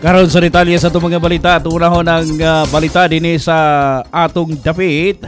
Karon sa detalye sa itong mga balita at unahon ng balita din sa atong dapit.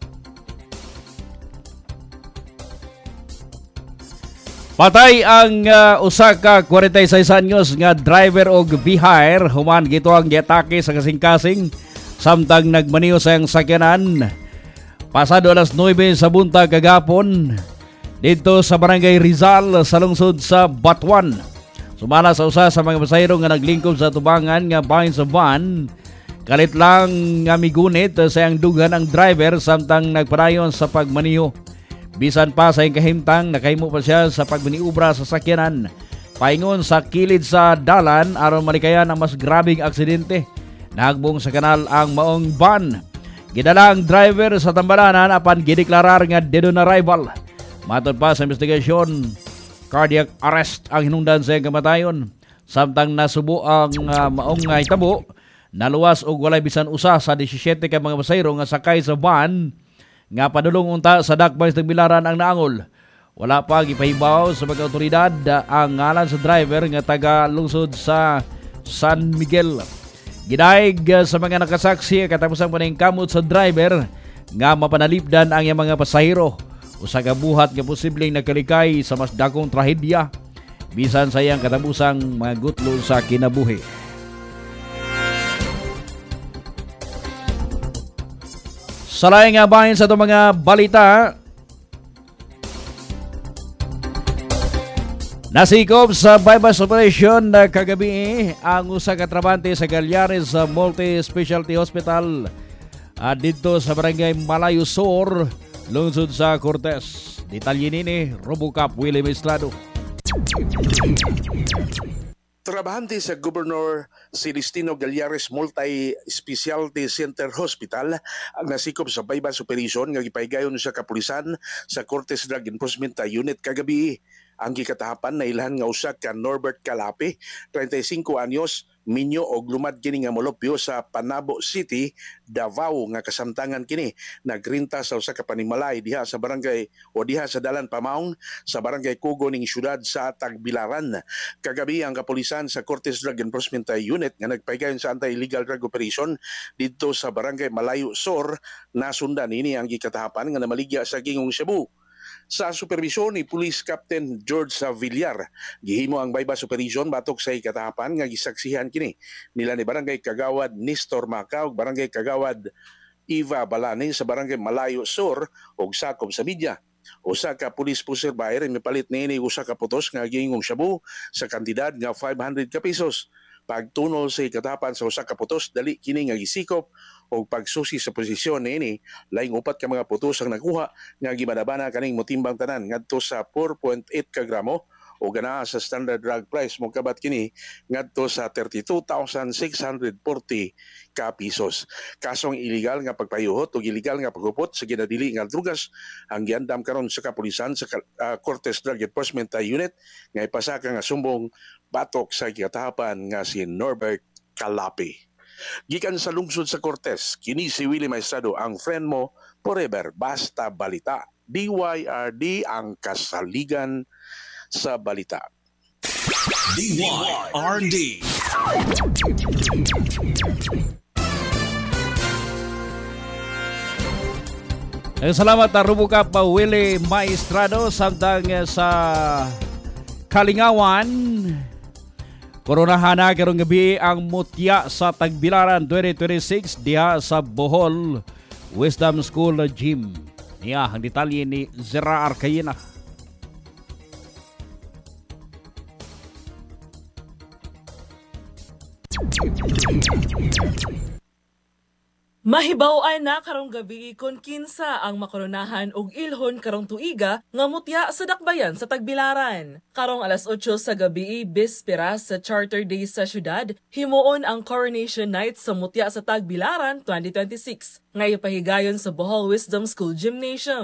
Patay ang usa ka 46 anyos nga driver og bihire human gito ang giatake sa kasing-kasing samtang nagmaniho sa iyang sakyanan pasado alas 9 sa buntag kagapon dito sa Barangay Rizal sa lungsod sa Batuan. Sumala sa usa sa mga pasahero nga naglingkod sa tubangan nga bahin sa van, kalit lang nga migunit sa iyang dugan ang driver samtang nagpadayon sa pagmaniho. Bisan pa sa iyang kahimtang, nakahimo pa siya sa pagmaniubra sa sakyanan. Paingon sa kilid sa dalan aron malikayan ang mas grabing aksidente. Nahagbong sa kanal ang maong van. Gidala ang driver sa tambalanan apan gideklarar nga dead on arrival. Matod pa sa investigasyon, cardiac arrest ang hinungdan sa iyang kamatayon. Samtang nasubo ang maong hitabo, naluwas og walay bisan usa sa 17 ka mga pasahero nga sakay sa van nga padulong unta sa dakbay sa Tagbilaran ang naangol. Wala pa gipahibaw sa mga otoridad ang ngalan sa driver nga taga lungsod sa San Miguel. Gidaig sa mga nakasaksi katapos ang paningkamot sa driver nga mapanalipdan ang iyang mga pasahero. Usa ka buhat nga posibleng nagkalikay sa mas dakong trahedya bisan sa iyang katapusang mga gutlo sa kinabuhi. Sa laing nga bahin sa itong mga balita, nasikop sa bypass operation na kagabi ang usa ka trabante sa Galyares Multi-Specialty Hospital dito sa Barangay Malayo Sur, lungsod sa Cortes. Detalye nini, Robocop Willie Maestrado. Trabahante sa Governor Celestino Gallares Multi-Specialty Center Hospital ang nasikop sa bypass operation nga gipaygayon sa kapulisan sa Cortes Drug Enforcement Unit kagabi. Ang gikatahapan na ilhan nga usa ka Norbert Calape, 35 anyos, minyo og lumad kini nga molopyo sa Panabo City, Davao nga kasamtangan kini. Nagrinta sa usa ka panimalay diha sa barangay o diha sa Dalan Pamaong sa barangay Kugo ning syudad sa Tagbilaran. Kagabi ang kapulisan sa Cortes Drug Enforcement Unit nga nagpaygayon sa anti-illegal drug operation dito sa barangay Malayo Sur, nasundan ini ang gikatahapan nga namaligya sa gingong Cebu. Sa supervisyon ni Police Captain George Villar, gihimo ang bypass operation batok sa ikatahapan nga gisaksihan kini nila ni Barangay Kagawad Nestor Macau, Barangay Kagawad Eva Balani sa Barangay Malayo Sur ug sakop sa media. Usa ka police pusher buyer mipalit niini usa ka putos nga gingong shabu sa kantidad nga 500 ka pesos. Pagtunol sa ikatapan sa usa ka putos, dali kini nga gisikop o pagsusi sa posisyon niini, laing upat ka mga putos ang nakuha nga gimadabana kaning motimbang tanan ngadto sa 4.8 ka gramo o ganaha sa standard drug price mo kabat kini ngadto sa 32,640 ka pesos. Kasong illegal nga pagpayuhot o illegal nga paghupot sa ginadili nga drugas ang giandam karon sa kapulisan sa Cortes Drug Enforcement Unit nga ipasaka nga sumbong batok sa gikatahapan nga si Norbert Calape. Gikan sa lungsod sa Cortes, kini si Willie Maestrado, ang friend mo forever, basta balita. DYRD ang kasaligan sa balita. DYRD. Salamat na Robocop Willie Maestrado. Samtang sa Kalingawan, koronahan na karong gabi ang mutya sa Tagbilaran 2026 diha sa Bohol Wisdom School Gym. Niya ang detalye ni Zera Arcayena. Mahibaw-an na karong gabi kon kinsa ang makoronahan og ilhon karong tuiga nga mutya sa dakbayan sa Tagbilaran. Karong alas 8 sa gabi, bispera sa Charter Day sa syudad, himuon ang Coronation Night sa mutya sa Tagbilaran 2026 nga ipahigayon sa Bohol Wisdom School Gymnasium.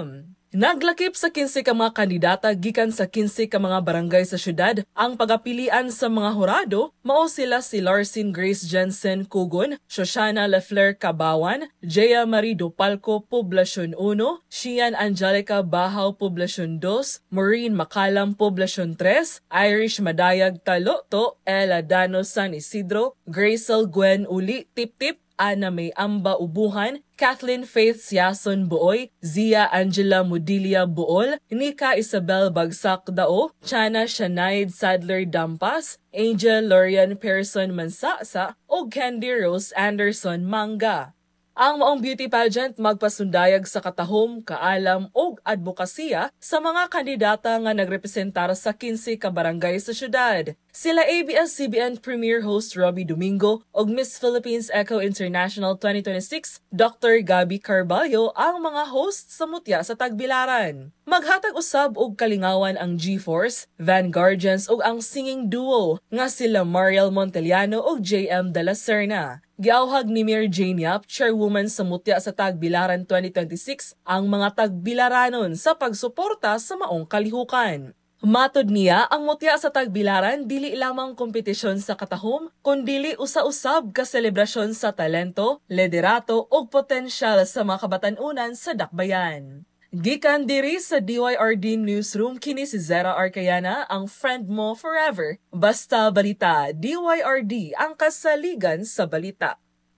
Naglakip sa 15 ka mga kandidata gikan sa 15 ka mga barangay sa syudad. Ang pagapilian sa mga hurado mao sila si Larsin Grace Jensen Kugon, Shoshana Lefler Cabawan, Jea Marie Dopalco Poblacion 1, Shian Angelica Bahaw Poblacion 2, Maureen Makalam Poblacion 3, Irish Madayag Taloto, Ella Dano San Isidro, Gracel Gwen Uli Tip-Tip, Ana May Amba Ubuhan, Kathleen Faith Siason Buoy, Zia Angela Mudilia Buol, Nika Isabel Bagsak Dao, Chana Shanaid Sadler Dampas, Angel Lorian Pearson Mansasa, o Candy Rose Anderson Manga. Ang maong beauty pageant magpasundayag sa katahom, kaalam ug advokasya sa mga kandidata nga nagrepresentar sa 15 ka barangay sa syudad. Sila ABS-CBN Premier Host Robbie Domingo ug Miss Philippines Echo International 2026 Dr. Gabby Carballo ang mga host sa mutya sa Tagbilaran. Maghatag usab og kalingawan ang G-Force, Vanguardians ug ang singing duo nga sila Mariel Monteliano ug JM De La Serna. Giawhag ni Mayor Jane Yap, chairwoman sa mutya sa Tagbilaran 2026, ang mga Tagbilaranon sa pagsuporta sa maong kalihukan. Matod niya, ang mutya sa Tagbilaran dili lamang kompetisyon sa katahom, kundili usa-usab ka selebrasyon sa talento, liderato ug potensyal sa mga kabatanunan sa dakbayan. Gikan diri sa DYRD Newsroom, kini si Zera Arcayana, ang friend mo forever. Basta balita, DYRD ang kasaligan sa balita.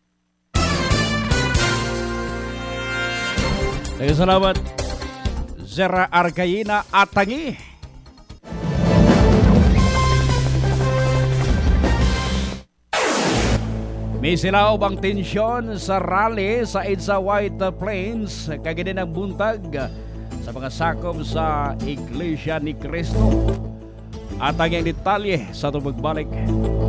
Salamat, Zera Arcayana Atangi. May silaw ang tensyon sa rally sa EDSA White Plains kagadi ng buntag sa mga sakop sa Iglesia ni Cristo. At ang detalye sa tumagbalik.